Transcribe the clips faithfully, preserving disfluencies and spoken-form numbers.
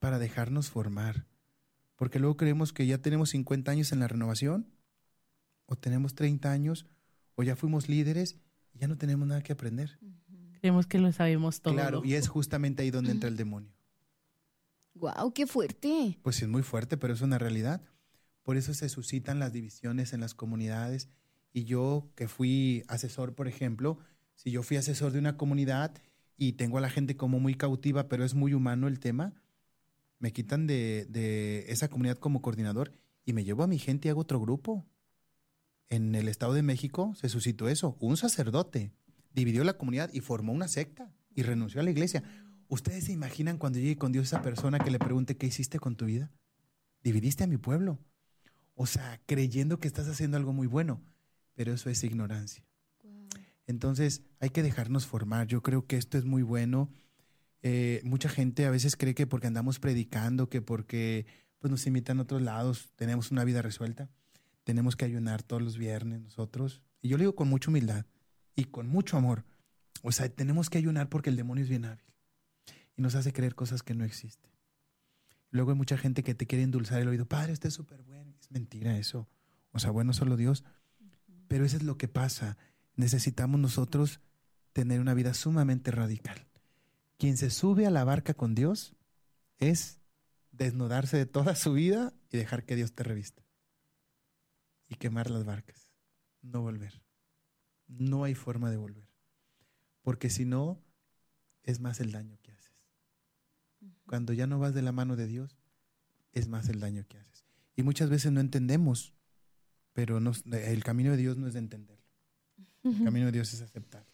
para dejarnos formar. Porque luego creemos que ya tenemos cincuenta años en la renovación, o tenemos treinta años, o ya fuimos líderes y ya no tenemos nada que aprender. Creemos que lo sabemos todo. Claro, y es justamente ahí donde entra el demonio. ¡Guau, qué fuerte! Pues sí, es muy fuerte, pero es una realidad. Por eso se suscitan las divisiones en las comunidades. Y yo, que fui asesor, por ejemplo, si yo fui asesor de una comunidad y tengo a la gente como muy cautiva, pero es muy humano el tema, me quitan de, de esa comunidad como coordinador y me llevo a mi gente y hago otro grupo. En el Estado de México se suscitó eso. Un sacerdote dividió la comunidad y formó una secta y renunció a la iglesia. ¿Ustedes se imaginan cuando llegue con Dios esa persona que le pregunte qué hiciste con tu vida? Dividiste a mi pueblo. O sea, creyendo que estás haciendo algo muy bueno, pero eso es ignorancia. Wow. Entonces hay que dejarnos formar. Yo creo que esto es muy bueno. Eh, mucha gente a veces cree que porque andamos predicando, que porque pues, nos invitan a otros lados, tenemos una vida resuelta. Tenemos que ayunar todos los viernes nosotros. Y yo lo digo con mucha humildad y con mucho amor. O sea, tenemos que ayunar porque el demonio es bien hábil y nos hace creer cosas que no existen. Luego hay mucha gente que te quiere endulzar el oído. Padre, usted es súper bueno. Es mentira eso. O sea, bueno, solo Dios. Pero eso es lo que pasa. Necesitamos nosotros tener una vida sumamente radical. Quien se sube a la barca con Dios es desnudarse de toda su vida y dejar que Dios te revista. Y quemar las barcas. No volver. No hay forma de volver. Porque si no, es más el daño que haces. Cuando ya no vas de la mano de Dios, es más el daño que haces. Y muchas veces no entendemos, pero no, el camino de Dios no es de entenderlo. El camino de Dios es aceptarlo.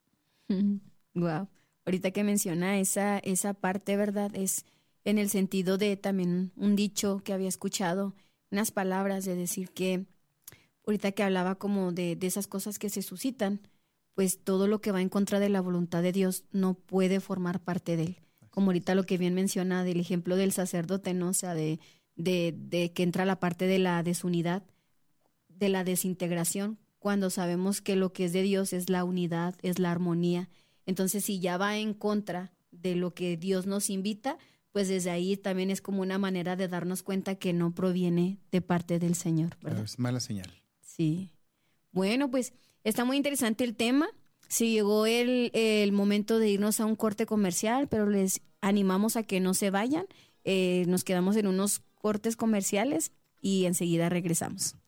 Wow. Ahorita que menciona esa, esa parte, ¿verdad? Es en el sentido de también un dicho que había escuchado, unas palabras de decir que ahorita que hablaba como de, de esas cosas que se suscitan, pues todo lo que va en contra de la voluntad de Dios no puede formar parte de él. Como ahorita lo que bien menciona del ejemplo del sacerdote, ¿no? O sea, de, de, de que entra la parte de la desunidad, de la desintegración, cuando sabemos que lo que es de Dios es la unidad, es la armonía. Entonces, si ya va en contra de lo que Dios nos invita, pues desde ahí también es como una manera de darnos cuenta que no proviene de parte del Señor, ¿verdad? Es mala señal. Sí. Bueno, pues está muy interesante el tema. Sí, llegó el, el momento de irnos a un corte comercial, pero les animamos a que no se vayan. Eh, nos quedamos en unos cortes comerciales y enseguida regresamos.